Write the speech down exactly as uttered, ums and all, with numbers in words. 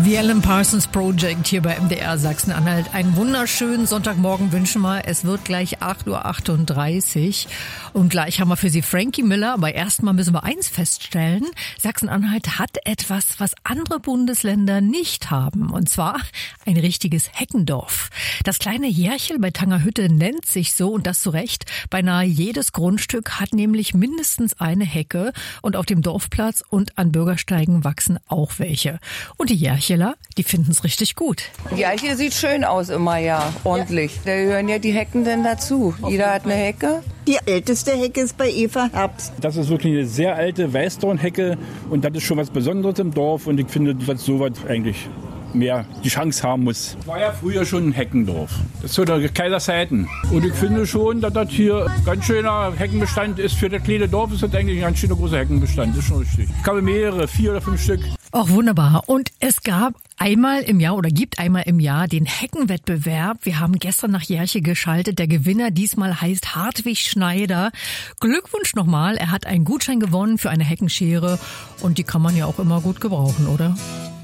The Alan Parsons Project hier bei M D R Sachsen-Anhalt. Einen wunderschönen Sonntagmorgen wünschen wir. Es wird gleich acht Uhr achtunddreißig und gleich haben wir für Sie Frankie Miller. Aber erstmal müssen wir eins feststellen. Sachsen-Anhalt hat etwas, was andere Bundesländer nicht haben. Und zwar ein richtiges Heckendorf. Das kleine Järchel bei Tangerhütte nennt sich so und das zu Recht. Beinahe jedes Grundstück hat nämlich mindestens eine Hecke und auf dem Dorfplatz und an Bürgersteigen wachsen auch welche. Und die Järchel die finden es richtig gut. Ja, hier sieht schön aus immer, ja, ordentlich. Ja. Da gehören ja die Hecken denn dazu. Jeder hat eine Hecke. Die älteste Hecke ist bei Eva Herbst. Das ist wirklich eine sehr alte Weißdornhecke und das ist schon was Besonderes im Dorf und ich finde, dass sowas eigentlich mehr die Chance haben muss. War ja früher schon ein Heckendorf. Das ist so der Kaiserzeiten. Und ich finde schon, dass das hier ganz schöner Heckenbestand ist. Für das kleine Dorf ist das eigentlich ein ganz schöner großer Heckenbestand. Das ist schon richtig. Ich habe mehrere, vier oder fünf Stück. Auch wunderbar. Und es gab einmal im Jahr oder gibt einmal im Jahr den Heckenwettbewerb. Wir haben gestern nach Järchel geschaltet. Der Gewinner diesmal heißt Hartwig Schneider. Glückwunsch nochmal. Er hat einen Gutschein gewonnen für eine Heckenschere. Und die kann man ja auch immer gut gebrauchen, oder?